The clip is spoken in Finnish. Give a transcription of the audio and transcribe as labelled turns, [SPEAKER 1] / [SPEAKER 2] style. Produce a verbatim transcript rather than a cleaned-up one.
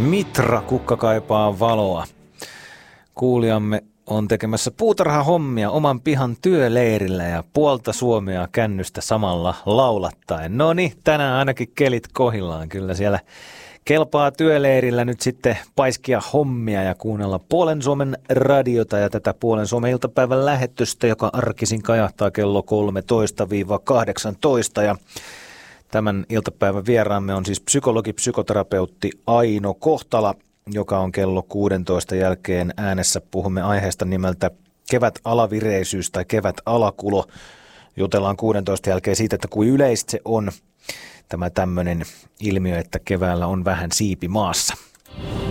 [SPEAKER 1] Mitra, kukka kaipaa valoa. Kuulijamme on tekemässä puutarhahommia oman pihan työleirillä ja puolta Suomea kännystä samalla laulattaen. No niin, tänään ainakin kelit kohillaan. Kyllä siellä kelpaa työleirillä nyt sitten paiskia hommia ja kuunnella Puolen Suomen radiota ja tätä Puolen Suomen iltapäivän lähetystä, joka arkisin kajahtaa kello kolmetoista kahdeksantoista. Ja tämän iltapäivän vieraamme on siis psykologi, psykoterapeutti Aino Kohtala, joka on kello kuusitoista jälkeen äänessä. Puhumme aiheesta nimeltä kevät-alavireisyys tai kevät-alakulo. Jutellaan kuusitoista jälkeen siitä, että kuin yleistä se on tämä tämmöinen ilmiö, että keväällä on vähän siipi maassa.